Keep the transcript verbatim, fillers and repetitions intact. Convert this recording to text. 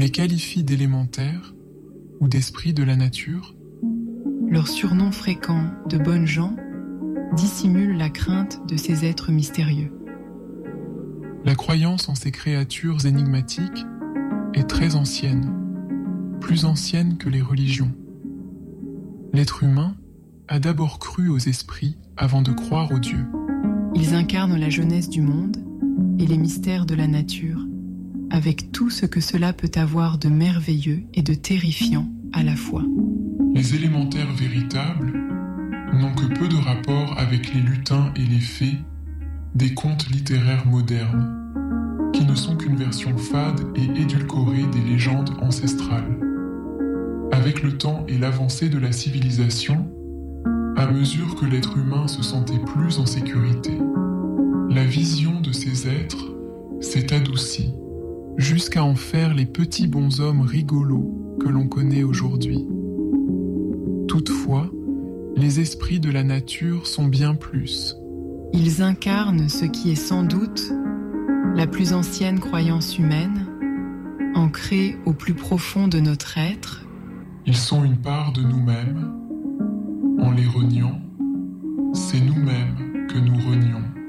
les qualifie d'élémentaires ou d'esprits de la nature. Leur surnom fréquent de bonnes gens dissimule la crainte de ces êtres mystérieux. La croyance en ces créatures énigmatiques est très ancienne, plus ancienne que les religions. L'être humain a d'abord cru aux esprits avant de croire aux dieux. Ils incarnent la jeunesse du monde et les mystères de la nature, avec tout ce que cela peut avoir de merveilleux et de terrifiant à la fois. Les élémentaires véritables n'ont que peu de rapport avec les lutins et les fées des contes littéraires modernes, qui ne sont qu'une version fade et édulcorée des légendes ancestrales. Avec le temps et l'avancée de la civilisation, à mesure que l'être humain se sentait plus en sécurité, la vision de ces êtres s'est adoucie, jusqu'à en faire les petits bonshommes rigolos que l'on connaît aujourd'hui. Toutefois, les esprits de la nature sont bien plus. Ils incarnent ce qui est sans doute la plus ancienne croyance humaine, ancrée au plus profond de notre être. Ils sont une part de nous-mêmes. En les reniant, c'est nous-mêmes que nous renions.